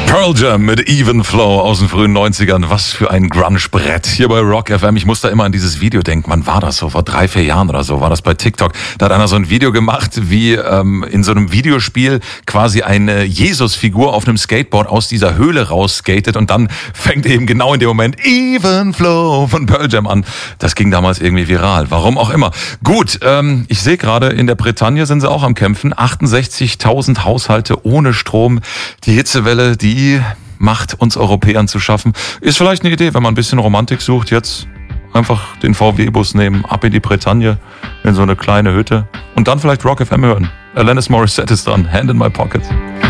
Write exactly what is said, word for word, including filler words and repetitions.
Pearl Jam mit Even Flow aus den frühen neunzigern. Was für ein Grunge-Brett. Hier bei Rock F M. Ich muss da immer an dieses Video denken. Wann war das so? Vor drei, vier Jahren oder so war das bei TikTok. Da hat einer so ein Video gemacht, wie ähm, in so einem Videospiel quasi eine Jesus-Figur auf einem Skateboard aus dieser Höhle rausskatet und dann fängt eben genau in dem Moment Even Flow von Pearl Jam an. Das ging damals irgendwie viral. Warum auch immer. Gut, ähm, ich sehe gerade, in der Bretagne sind sie auch am Kämpfen. achtundsechzigtausend Haushalte ohne Strom. Die Hitzewelle, die macht uns Europäern zu schaffen. Ist vielleicht eine Idee, wenn man ein bisschen Romantik sucht, jetzt einfach den V W-Bus nehmen, ab in die Bretagne, in so eine kleine Hütte und dann vielleicht Rock F M hören. Alanis Morissette ist dran, Hand in my Pocket.